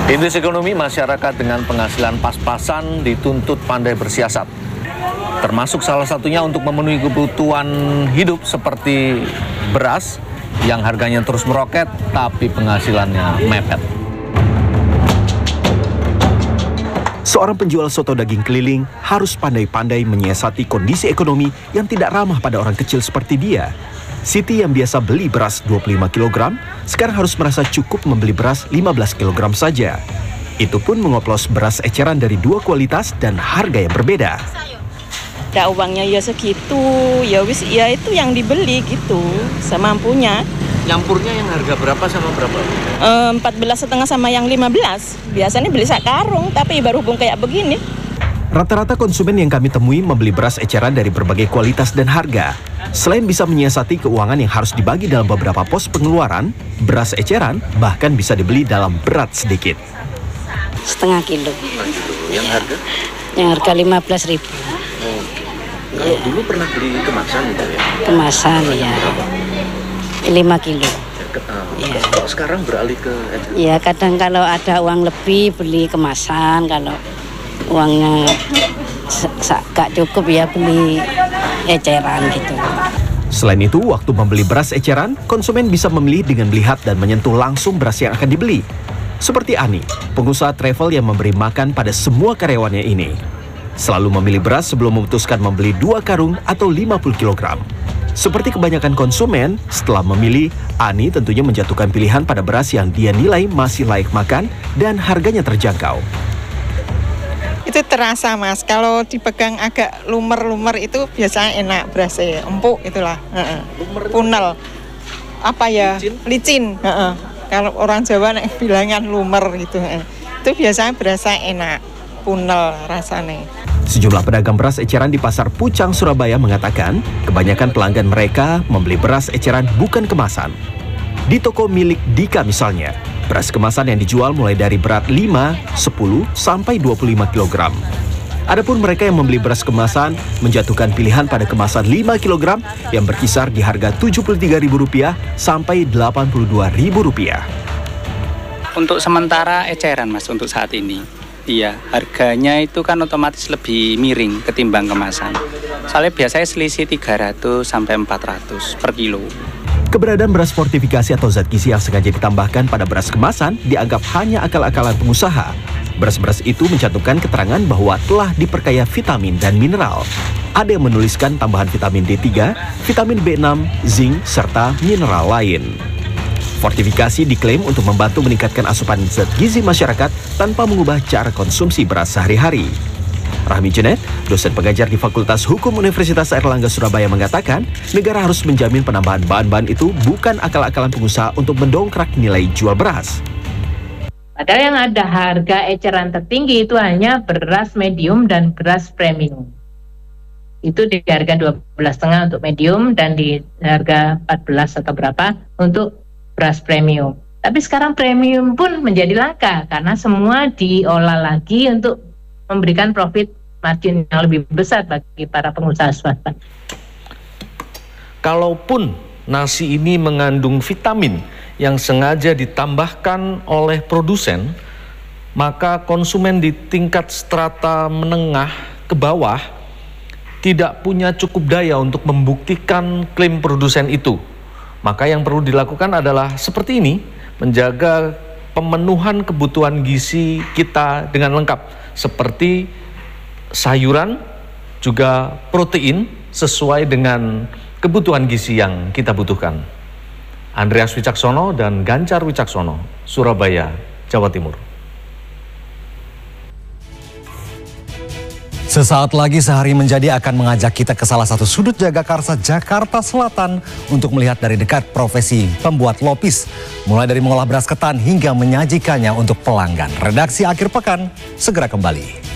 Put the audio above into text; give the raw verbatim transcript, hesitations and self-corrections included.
Indeks ekonomi masyarakat dengan penghasilan pas-pasan dituntut pandai bersiasat. Termasuk salah satunya untuk memenuhi kebutuhan hidup seperti beras yang harganya terus meroket tapi penghasilannya mepet. Seorang penjual soto daging keliling harus pandai-pandai menyiasati kondisi ekonomi yang tidak ramah pada orang kecil seperti dia. Siti yang biasa beli beras dua puluh lima kilogram, sekarang harus merasa cukup membeli beras lima belas kilogram saja. Itu pun mengoplos beras eceran dari dua kualitas dan harga yang berbeda. Ada uangnya ya segitu, ya wis ya itu yang dibeli gitu, semampunya. Nyampurnya yang harga berapa sama berapa? empat belas setengah sama yang lima belas. Biasanya beli sak karung, tapi baru hubung kayak begini. Rata-rata konsumen yang kami temui membeli beras eceran dari berbagai kualitas dan harga. Selain bisa menyiasati keuangan yang harus dibagi dalam beberapa pos pengeluaran, beras eceran bahkan bisa dibeli dalam berat sedikit. Setengah kilo. Yang harga? Yang harga lima belas ribu. Oh. Kalau dulu pernah beli kemasan gitu ya? Kemasan ya. lima kilo. Ya. Kok sekarang beralih ke eceran? Ya kadang kalau ada uang lebih beli kemasan, kalau uangnya gak cukup ya beli eceran gitu. Selain itu, waktu membeli beras eceran, konsumen bisa memilih dengan melihat dan menyentuh langsung beras yang akan dibeli. Seperti Ani, pengusaha travel yang memberi makan pada semua karyawannya ini. Selalu memilih beras sebelum memutuskan membeli dua karung atau lima puluh kilogram. Seperti kebanyakan konsumen, setelah memilih, Ani tentunya menjatuhkan pilihan pada beras yang dia nilai masih layak makan dan harganya terjangkau. Itu terasa mas, kalau dipegang agak lumer-lumer itu biasanya enak berasnya, empuk itulah, uh-uh. punel, apa ya, licin, licin. Uh-uh. Kalau orang Jawa nek bilangan lumer gitu, uh. itu biasanya berasa enak, punel rasanya. Sejumlah pedagang beras eceran di Pasar Pucang, Surabaya mengatakan kebanyakan pelanggan mereka membeli beras eceran bukan kemasan. Di toko milik Dika misalnya, beras kemasan yang dijual mulai dari berat lima, sepuluh, sampai dua puluh lima kilogram. Adapun mereka yang membeli beras kemasan menjatuhkan pilihan pada kemasan lima kilogram yang berkisar di harga tujuh puluh tiga ribu rupiah sampai delapan puluh dua ribu rupiah. Untuk sementara eceran mas untuk saat ini. Iya, harganya itu kan otomatis lebih miring ketimbang kemasan. Soalnya biasanya selisih tiga ratus sampai empat ratus per kilo. Keberadaan beras fortifikasi atau zat gizi yang sengaja ditambahkan pada beras kemasan dianggap hanya akal-akalan pengusaha. Beras-beras itu mencantumkan keterangan bahwa telah diperkaya vitamin dan mineral. Ada yang menuliskan tambahan vitamin D tiga, vitamin B enam, zinc, serta mineral lain. Fortifikasi diklaim untuk membantu meningkatkan asupan zat gizi masyarakat tanpa mengubah cara konsumsi beras sehari-hari. Rahmi Junet, dosen pengajar di Fakultas Hukum Universitas Airlangga Surabaya mengatakan, negara harus menjamin penambahan bahan-bahan itu bukan akal-akalan pengusaha untuk mendongkrak nilai jual beras. Padahal yang ada harga eceran tertinggi itu hanya beras medium dan beras premium. Itu di harga dua belas setengah untuk medium dan di harga empat belas atau berapa untuk beras premium. Tapi sekarang premium pun menjadi langka karena semua diolah lagi untuk memberikan profit margin yang lebih besar bagi para pengusaha swasta. Kalaupun nasi ini mengandung vitamin yang sengaja ditambahkan oleh produsen, maka konsumen di tingkat strata menengah ke bawah tidak punya cukup daya untuk membuktikan klaim produsen itu. Maka yang perlu dilakukan adalah seperti ini, menjaga pemenuhan kebutuhan gizi kita dengan lengkap, seperti sayuran, juga protein sesuai dengan kebutuhan gizi yang kita butuhkan. Andreas Wicaksono dan Gancar Wicaksono, Surabaya, Jawa Timur. Sesaat lagi Sehari Menjadi akan mengajak kita ke salah satu sudut Jagakarsa, Jakarta Selatan untuk melihat dari dekat profesi pembuat lopis. Mulai dari mengolah beras ketan hingga menyajikannya untuk pelanggan. Redaksi Akhir Pekan segera kembali.